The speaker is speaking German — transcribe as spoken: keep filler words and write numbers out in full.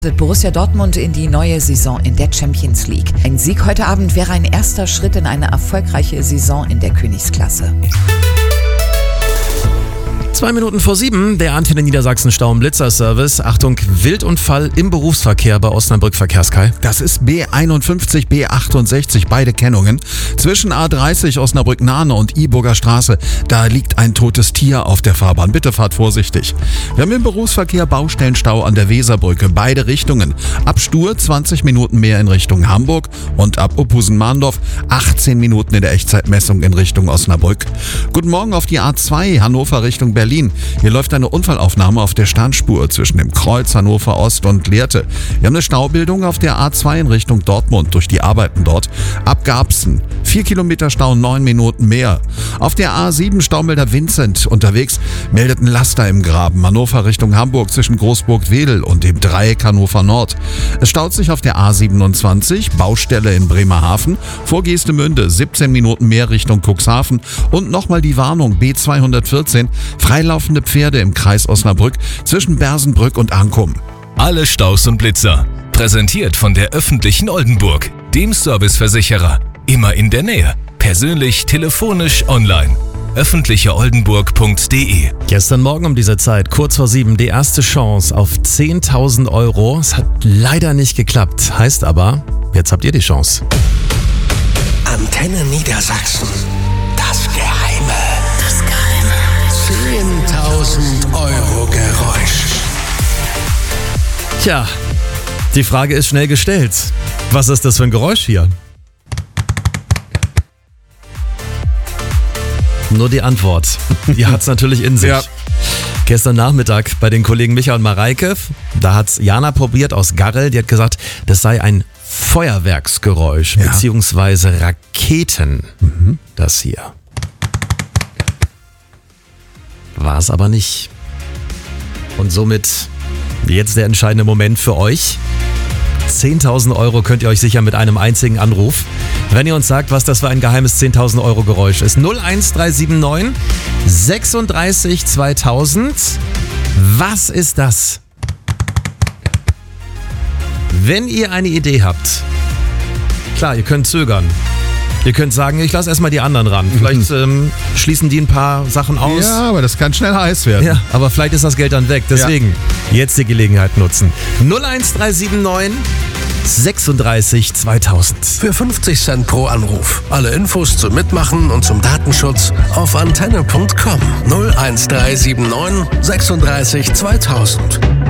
Borussia Dortmund in die neue Saison in der Champions League. Ein Sieg heute Abend wäre ein erster Schritt in eine erfolgreiche Saison in der Königsklasse. Zwei Minuten vor sieben, der Antenne Niedersachsen Stau- und Blitzer-Service. Achtung, Wildunfall im Berufsverkehr bei Osnabrück Verkehrskai. Das ist B einundfünfzig, B achtundsechzig, beide Kennungen. Zwischen A dreißig Osnabrück-Nahne und Iburger Straße, da liegt ein totes Tier auf der Fahrbahn. Bitte fahrt vorsichtig. Wir haben im Berufsverkehr Baustellenstau an der Weserbrücke, beide Richtungen. Ab Stur zwanzig Minuten mehr in Richtung Hamburg und ab Uphusen-Mahndorf achtzehn Minuten in der Echtzeitmessung in Richtung Osnabrück. Guten Morgen auf die A zwei, Hannover Richtung Berlin. Hier läuft eine Unfallaufnahme auf der Standspur zwischen dem Kreuz Hannover Ost und Lehrte. Wir haben eine Staubildung auf der A zwei in Richtung Dortmund durch die Arbeiten dort. Ab Garbsen vier Kilometer Stau, neun Minuten mehr. Auf der A sieben Staumelder Vincent unterwegs meldet ein Laster im Graben. Hannover Richtung Hamburg zwischen Großburg-Wedel und dem Dreieck Hannover Nord. Es staut sich auf der A siebenundzwanzig, Baustelle in Bremerhaven. Vor Geestemünde siebzehn Minuten mehr Richtung Cuxhaven. Und nochmal die Warnung B zweihundertvierzehn, freilaufende Pferde im Kreis Osnabrück zwischen Bersenbrück und Ankum. Alle Staus und Blitzer. Präsentiert von der öffentlichen Oldenburg, dem Serviceversicherer. Immer in der Nähe. Persönlich, telefonisch, online. öffentliche oldenburg punkt de. Gestern Morgen um diese Zeit, kurz vor sieben, die erste Chance auf zehntausend Euro. Es hat leider nicht geklappt. Heißt aber, jetzt habt ihr die Chance. Antenne Niedersachsen. Das Geheime. Das Geheime. zehntausend Euro Geräusch. Tja, die Frage ist schnell gestellt. Was ist das für ein Geräusch hier? Nur die Antwort. Die hat's natürlich in sich. Ja. Gestern Nachmittag bei den Kollegen Micha und Mareike, da hat's Jana probiert aus Garrel. Die hat gesagt, das sei ein Feuerwerksgeräusch, ja, beziehungsweise Raketen. Mhm. Das hier. War es aber nicht. Und somit jetzt der entscheidende Moment für euch. zehntausend Euro könnt ihr euch sichern mit einem einzigen Anruf. Wenn ihr uns sagt, was das für ein geheimes zehntausend Euro Geräusch ist. null eins drei sieben neun sechsunddreißig zweitausend. Was ist das? Wenn ihr eine Idee habt, klar, ihr könnt zögern. Ihr könnt sagen, ich lasse erstmal die anderen ran. Vielleicht ähm, schließen die ein paar Sachen aus. Ja, aber das kann schnell heiß werden. Ja, aber vielleicht ist das Geld dann weg. Deswegen ja, jetzt die Gelegenheit nutzen. null eins drei sieben neun sechsunddreißig zweitausend. Für fünfzig Cent pro Anruf. Alle Infos zum Mitmachen und zum Datenschutz auf antenne punkt com. null eins drei sieben neun sechsunddreißig zweitausend.